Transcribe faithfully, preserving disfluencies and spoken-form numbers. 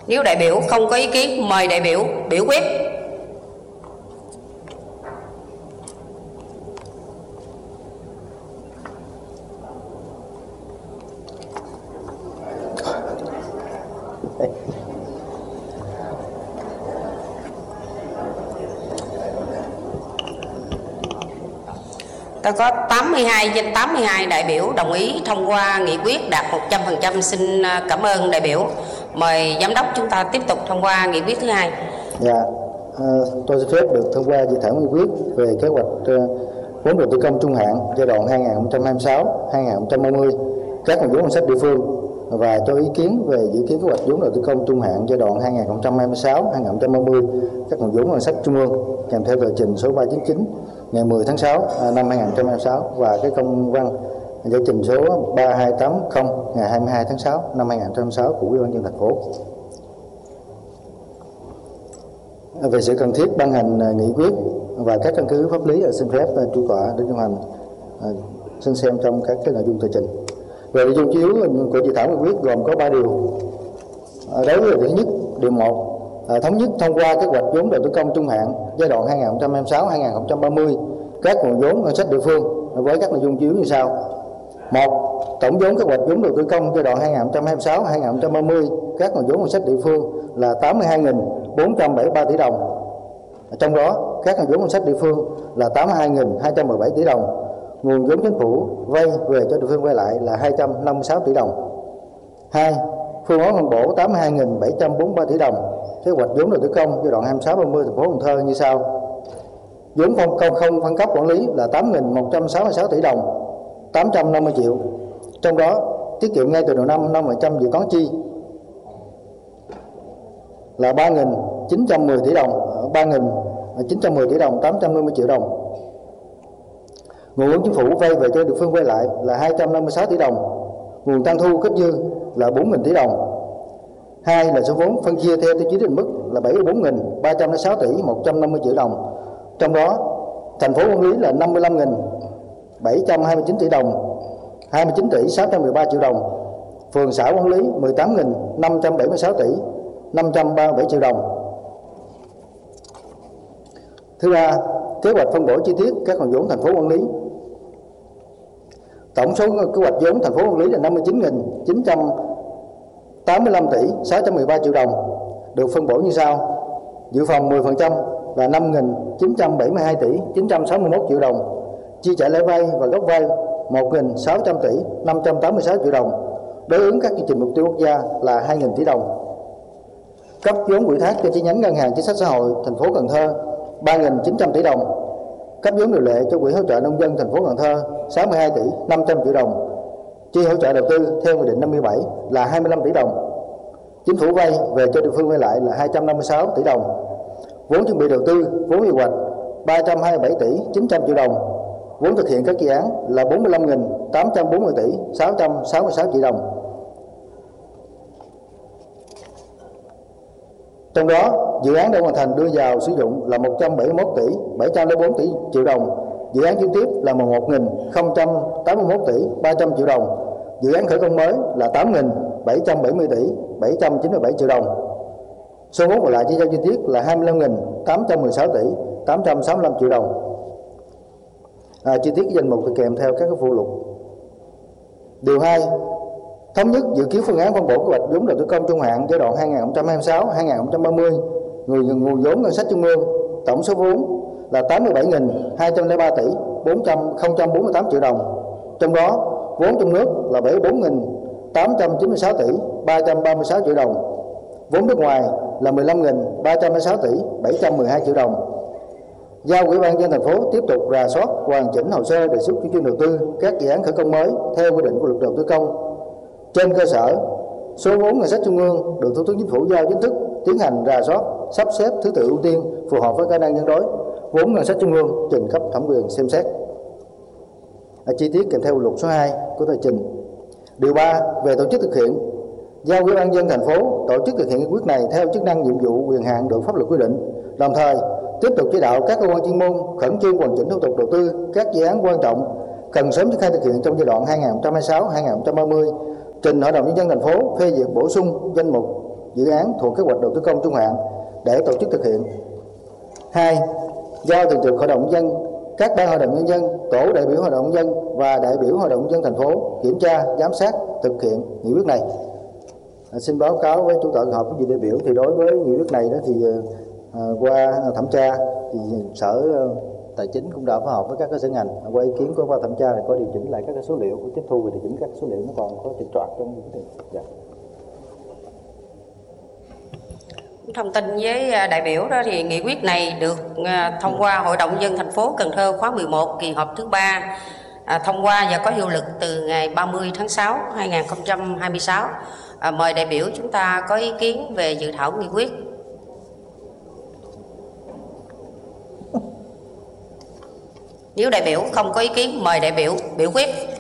Nếu đại biểu không có ý kiến, mời đại biểu biểu quyết. Tôi có tám mươi hai trên tám mươi hai đại biểu đồng ý thông qua nghị quyết đạt một trăm phần trăm. Xin cảm ơn đại biểu. Mời giám đốc chúng ta tiếp tục thông qua nghị quyết thứ hai. Dạ, à, tôi xin phép được thông qua dự thảo nghị quyết về kế hoạch uh, vốn đầu tư công trung hạn giai đoạn hai nghìn không trăm hai mươi sáu đến hai nghìn không trăm ba mươi, các nguồn vốn ngân sách địa phương, và cho ý kiến về dự kiến kế hoạch vốn đầu tư công trung hạn giai đoạn hai nghìn không trăm hai mươi sáu đến hai nghìn không trăm ba mươi, các nguồn vốn ngân sách trung ương, kèm theo tờ trình số ba trăm chín mươi chín ngày mười tháng sáu năm hai nghìn không trăm hai mươi sáu và cái công văn giải trình số ba hai tám không ngày hai mươi hai tháng sáu năm hai nghìn không trăm hai mươi sáu của Ủy ban nhân dân thành phố về sự cần thiết ban hành nghị quyết và các căn cứ pháp lý. Xin phép chủ tọa để điều hành xin xem trong các cái nội dung tờ trình. Về nội dung chủ yếu của dự thảo nghị quyết gồm có ba điều. Đối với điều nhất, điều một, thống nhất thông qua kế hoạch vốn đầu tư công trung hạn giai đoạn hai nghìn không trăm hai mươi sáu đến hai nghìn không trăm ba mươi, các nguồn vốn ngân sách địa phương với các nội dung chủ yếu như sau. Một, tổng vốn kế hoạch vốn đầu tư công giai đoạn hai nghìn không trăm hai mươi sáu đến hai nghìn không trăm ba mươi, các nguồn vốn ngân sách địa phương là tám mươi hai nghìn bốn trăm bảy mươi ba tỷ đồng. Trong đó, các nguồn vốn ngân sách địa phương là tám mươi hai nghìn hai trăm mười bảy tỷ đồng. Nguồn vốn chính phủ vay về cho địa phương vay lại là hai trăm năm mươi sáu tỷ đồng. Hai, phương án phân bổ tám mươi hai nghìn bảy trăm bốn mươi ba tỷ đồng. Kế hoạch vốn đầu tư công giai đoạn hai mươi sáu đến ba mươi thành phố Cần Thơ như sau. Vốn không công không phân cấp quản lý là tám nghìn một trăm sáu mươi sáu tỷ đồng, tám trăm năm mươi triệu. Trong đó, tiết kiệm ngay từ đầu năm năm phần trăm dự toán chi là ba nghìn chín trăm mười tỷ đồng, ba nghìn chín trăm mười tỷ đồng, tám trăm năm mươi triệu đồng. Nguồn vốn chính phủ vay về cho địa phương vay lại là hai trăm năm mươi sáu tỷ đồng. Nguồn tăng thu kết dư là bốn nghìn tỷ đồng. Hai là số vốn phân chia theo tiêu chí định mức là bảy mươi bốn nghìn ba trăm lẻ sáu tỷ một trăm năm mươi triệu đồng. Trong đó, thành phố quản lý là năm mươi lăm nghìn bảy trăm hai mươi chín tỷ đồng, hai mươi chín tỷ sáu trăm mười ba triệu đồng. Phường xã quản lý mười tám nghìn năm trăm bảy mươi sáu tỷ năm trăm ba mươi bảy triệu đồng. Thứ ba, kế hoạch phân bổ chi tiết các nguồn vốn thành phố quản lý. Tổng số kế hoạch vốn thành phố quản lý là năm mươi chín nghìn chín trăm tám mươi lăm tỷ sáu trăm mười ba triệu đồng, được phân bổ như sau. Dự phòng mười phần trăm là năm nghìn chín trăm bảy mươi hai tỷ chín trăm sáu mươi mốt triệu đồng. Chi trả lãi vay và gốc vay một nghìn sáu trăm tỷ năm trăm tám mươi sáu triệu đồng. Đối ứng các chương trình mục tiêu quốc gia là hai nghìn tỷ đồng. Cấp vốn ủy thác cho chi nhánh ngân hàng chính sách xã hội thành phố Cần Thơ ba nghìn chín trăm tỷ đồng. Cấp vốn điều lệ cho quỹ hỗ trợ nông dân thành phố Cần Thơ sáu mươi hai tỷ năm trăm triệu đồng. Chi hỗ trợ đầu tư theo nghị định năm mươi bảy là hai mươi lăm tỷ đồng. Chính phủ vay về cho địa phương vay lại là hai trăm năm mươi sáu tỷ đồng. Vốn chuẩn bị đầu tư, vốn quy hoạch ba trăm hai mươi bảy tỷ chín trăm triệu đồng. Vốn thực hiện các dự án là bốn mươi lăm nghìn tám trăm bốn mươi tỷ sáu trăm sáu mươi sáu triệu đồng. Trong đó, dự án đã hoàn thành đưa vào sử dụng là một trăm bảy mươi mốt tỷ bảy trăm lẻ bốn tỷ triệu đồng. Dự án chuyển tiếp là mười một nghìn không trăm tám mươi mốt tỷ ba trăm triệu đồng. Dự án khởi công mới là tám nghìn bảy trăm bảy mươi tỷ bảy trăm chín mươi bảy triệu đồng. Số vốn còn lại chi giao chi tiết là hai mươi lăm nghìn tám trăm mười sáu tỷ tám trăm sáu mươi lăm triệu đồng. À, chi tiết danh mục kèm theo các cái phụ lục. Điều hai, thống nhất dự kiến phương án phân bổ kế hoạch vốn đầu tư công trung hạn giai đoạn hai nghìn không trăm hai mươi sáu đến hai nghìn không trăm ba mươi. Người nguồn vốn ngân sách trung ương, tổng số vốn là tám mươi bảy nghìn hai trăm lẻ ba tỷ bốn trăm bốn mươi tám triệu đồng. Trong đó, vốn trong nước là bảy mươi bốn nghìn tám trăm chín mươi sáu tỷ ba trăm ba mươi sáu triệu đồng. Vốn nước ngoài là mười lăm nghìn ba trăm lẻ sáu tỷ bảy trăm mười hai triệu đồng. Giao Ủy ban nhân dân thành phố tiếp tục rà soát hoàn chỉnh hồ sơ đề xuất chủ trương đầu tư các dự án khởi công mới theo quy định của luật đầu tư công. Trên cơ sở số vốn ngân sách trung ương được Thủ tướng Chính phủ giao chính thức tiến hành rà soát, sắp xếp thứ tự ưu tiên phù hợp với khả năng nhân đối vốn ngân sách trung ương trình cấp thẩm quyền xem xét. Ở chi tiết kèm theo luật số hai của tờ trình. Điều ba, về tổ chức thực hiện, giao Ủy ban nhân dân thành phố tổ chức thực hiện nghị quyết này theo chức năng nhiệm vụ quyền hạn được pháp luật quy định, đồng thời tiếp tục chỉ đạo các cơ quan chuyên môn khẩn trương hoàn chỉnh thủ tục đầu tư các dự án quan trọng cần sớm triển khai thực hiện trong giai đoạn hai nghìn không trăm hai mươi sáu đến hai nghìn không trăm ba mươi, trình Hội đồng nhân dân thành phố phê duyệt bổ sung danh mục dự án thuộc kế hoạch đầu tư công trung hạn để tổ chức thực hiện. Hai, giao thường trực Hội đồng Nhân dân, các ban Hội đồng Nhân dân, tổ đại biểu Hội đồng Nhân dân và đại biểu Hội đồng Nhân dân thành phố kiểm tra, giám sát thực hiện nghị quyết này. À, xin báo cáo với chủ tọa kỳ họp, quý vị đại biểu, thì đối với nghị quyết này đó thì à, qua thẩm tra thì Sở Tài chính cũng đã phối hợp với các cái sở ngành, qua ý kiến của qua thẩm tra là có điều chỉnh lại các cái số liệu, của tiếp thu và điều chỉnh các số liệu nó còn có trục trặc trong cái dạ. Thông tin với đại biểu đó thì nghị quyết này được thông qua Hội đồng Nhân dân thành phố Cần Thơ khóa mười một kỳ họp thứ ba, à, thông qua và có hiệu lực từ ngày ba mươi tháng sáu năm hai nghìn không trăm hai mươi sáu. À, mời đại biểu chúng ta có ý kiến về dự thảo nghị quyết. Nếu đại biểu không có ý kiến, mời đại biểu biểu quyết.